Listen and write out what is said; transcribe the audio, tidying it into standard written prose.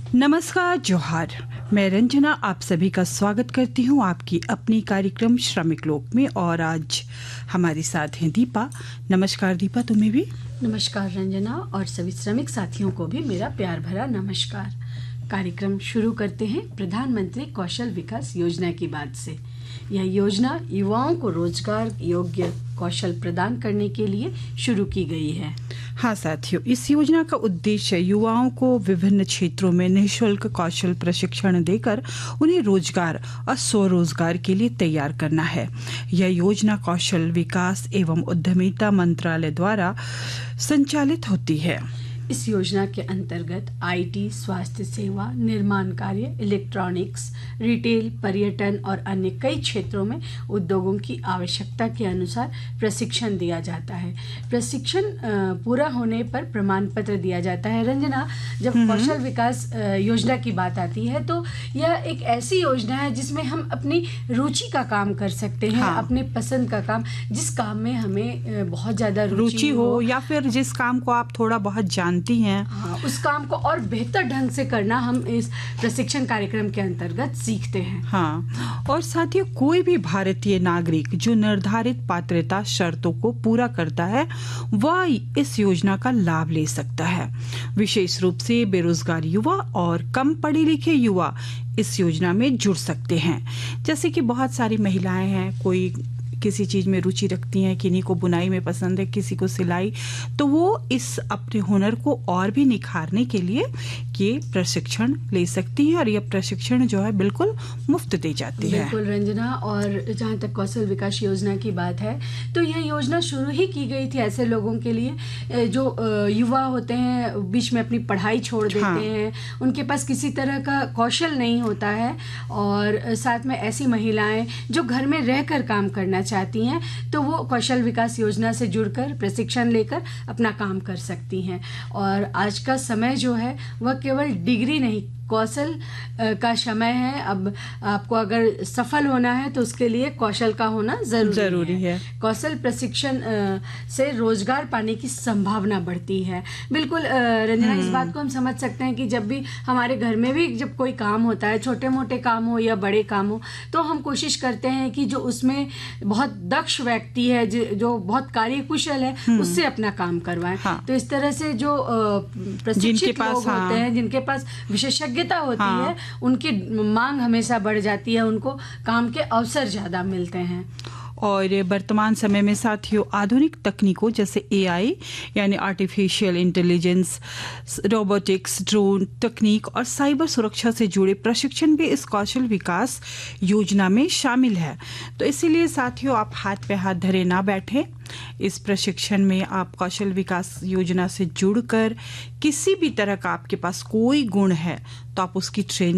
नमस्कार, जोहार। मैं रंजना आप सभी का स्वागत करती हूँ आपकी अपनी कार्यक्रम श्रमिक लोक में। और आज हमारे साथ हैं दीपा। नमस्कार दीपा, तुम्हें भी नमस्कार रंजना, और सभी श्रमिक साथियों को भी मेरा प्यार भरा नमस्कार। कार्यक्रम शुरू करते हैं प्रधानमंत्री कौशल विकास योजना की बात से। यह योजना युवाओं को रोजगार योग्य कौशल प्रदान करने के लिए शुरू की गई है। हाँ साथियों, इस योजना का उद्देश्य युवाओं को विभिन्न क्षेत्रों में निःशुल्क कौशल प्रशिक्षण देकर उन्हें रोजगार और स्वरोजगार के लिए तैयार करना है। यह योजना कौशल विकास एवं उद्यमिता मंत्रालय द्वारा संचालित होती है। इस योजना के अंतर्गत आईटी, स्वास्थ्य सेवा, निर्माण कार्य, इलेक्ट्रॉनिक्स, रिटेल, पर्यटन और अन्य कई क्षेत्रों में उद्योगों की आवश्यकता के अनुसार प्रशिक्षण दिया जाता है। प्रशिक्षण पूरा होने पर प्रमाण पत्र दिया जाता है। रंजना, जब कौशल विकास योजना की बात आती है तो यह एक ऐसी योजना है जिसमें हम अपनी रुचि का काम कर सकते हैं। हाँ। अपने पसंद का काम, जिस काम में हमें बहुत ज्यादा रुचि हो या फिर जिस काम को आप थोड़ा बहुत जानती हैं, हाँ, उस काम को और बेहतर ढंग से करना हम इस प्रशिक्षण कार्यक्रम के अंतर्गत सीखते हैं। हाँ, और साथियों, कोई भी भारतीय नागरिक जो निर्धारित पात्रता शर्तों को पूरा करता है वह इस योजना का लाभ ले सकता है। विशेष रूप से बेरोजगार युवा और कम पढ़े लिखे युवा इस योजना में जुड़ सकते हैं। जैसे कि बहुत सारी महिलाएं हैं, कोई किसी चीज में रुचि रखती हैं, किन्हीं को बुनाई में पसंद है, किसी को सिलाई, तो वो इस अपने हुनर को और भी निखारने के लिए ये प्रशिक्षण ले सकती हैं। और यह प्रशिक्षण जो है बिल्कुल मुफ्त दी जाती है। बिल्कुल रंजना, और जहाँ तक कौशल विकास योजना की बात है तो यह योजना शुरू ही की गई थी ऐसे लोगों के लिए जो युवा होते हैं, बीच में अपनी पढ़ाई छोड़ देते हैं, उनके पास किसी तरह का कौशल नहीं होता है, और साथ में ऐसी महिलाएं जो घर में रहकर काम करना चाहती हैं तो वो कौशल विकास योजना से जुड़कर प्रशिक्षण लेकर अपना काम कर सकती हैं। और आज का समय जो है वह केवल डिग्री नहीं, कौशल का समय है। अब आपको अगर सफल होना है तो उसके लिए कौशल का होना जरूरी है। कौशल प्रशिक्षण से रोजगार पाने की संभावना बढ़ती है। बिल्कुल रंजना, इस बात को हम समझ सकते हैं कि जब भी हमारे घर में भी जब कोई काम होता है, छोटे मोटे काम हो या बड़े काम हो, तो हम कोशिश करते हैं कि जो उसमें बहुत दक्ष व्यक्ति है, जो बहुत कार्यकुशल है, उससे अपना काम करवाएं। हाँ। तो इस तरह से जो प्रशिक्षित लोग होते हैं, जिनके पास विशेषज्ञ होती है, उनकी मांग हमेशा बढ़ जाती है, उनको काम के अवसर ज्यादा मिलते हैं। और वर्तमान समय में साथियों, आधुनिक तकनीकों जैसे एआई यानी आर्टिफिशियल इंटेलिजेंस, रोबोटिक्स, ड्रोन तकनीक और साइबर सुरक्षा से जुड़े प्रशिक्षण भी इस कौशल विकास योजना में शामिल है। तो इसीलिए साथियों, आप हाथ पे हाथ धरे ना बैठे। इस प्रशिक्षण में आप कौशल विकास योजना से जुड़कर किसी भी तरह का आपके पास कोई गुण है तो आप उसकी ट्रेनिंग